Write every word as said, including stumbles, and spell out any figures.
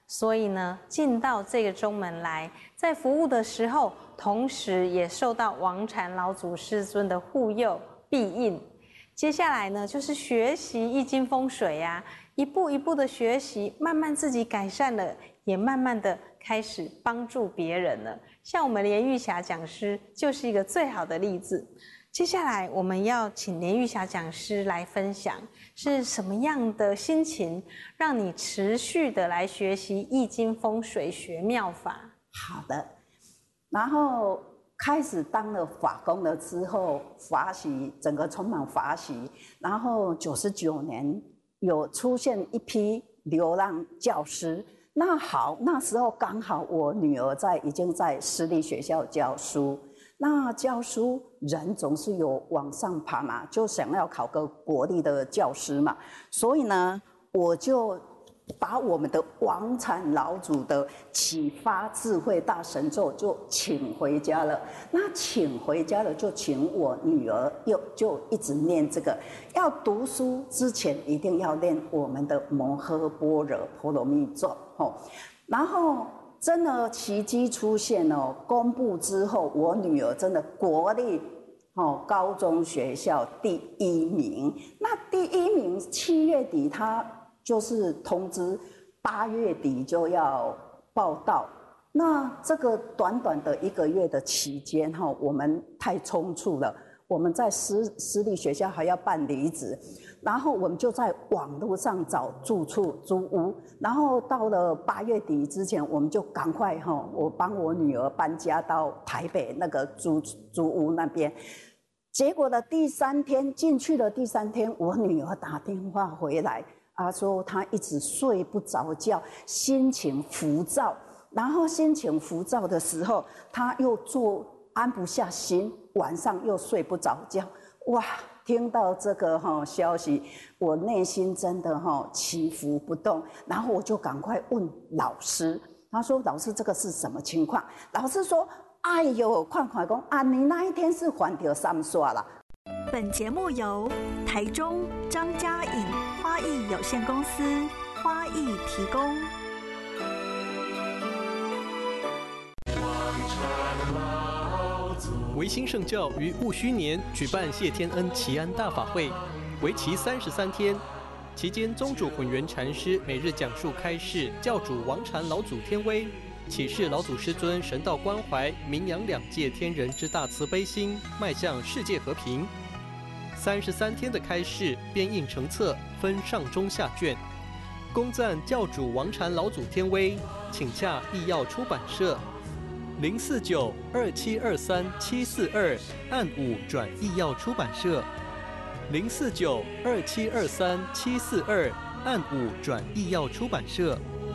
所以呢，进到这个中门来，在服务的时候，同时也受到王禅老祖师尊的护佑庇荫。接下来呢，就是学习易经风水呀、啊，一步一步的学习，慢慢自己改善了，也慢慢的开始帮助别人了。像我们连玉霞讲师就是一个最好的例子。接下来我们要请连玉霞讲师来分享，是什么样的心情让你持续的来学习易经风水学妙法？ 好的，然后开始当了法工了之后，法喜整个充满法喜。然后九十九年有出现一批流浪教师，那好，那时候刚好我女儿在已经在私立学校教书。那教书人总是有往上爬嘛，就想要考个国立的教师嘛，所以呢，我就把我们的王禅老祖的启发智慧大神咒就请回家了。那请回家了，就请我女儿又就一直念这个。要读书之前，一定要念我们的摩诃般若波罗蜜咒哦，然后。真的奇迹出现哦！公布之后，我女儿真的国立哦高中学校第一名。那第一名七月底，她就是通知八月底就要报到。那这个短短的一个月的期间哈，我们太匆促了。我们在私私立学校还要办离职，然后我们就在网络上找住处租屋，然后到了八月底之前，我们就赶快哈，我帮我女儿搬家到台北那个租租屋那边。结果的第三天进去的第三天，我女儿打电话回来，她说她一直睡不着觉，心情浮躁，然后心情浮躁的时候，她又做安不下心。晚上又睡不着觉，哇！听到这个哈消息，我内心真的哈起伏不动。然后我就赶快问老师，他说：“老师，这个是什么情况？”老师说：“哎呦，看看讲啊，你那一天是还掉三刷了。” 本节目由台中张家颖花艺有限公司花艺提供。 维新圣教于戊戌年举办谢天恩祈安大法会，为期三十三天。期间，宗主混元禅师每日讲述开示教主王禅老祖天威，启示老祖师尊神道关怀、名扬两界天人之大慈悲心，迈向世界和平。三十三天的开示编印成册，分上中下卷，恭赞教主王禅老祖天威，请洽易药出版社。零四九二七二三七四二按五转易药出版社，零四九二七二三七四二按五转易药出版社。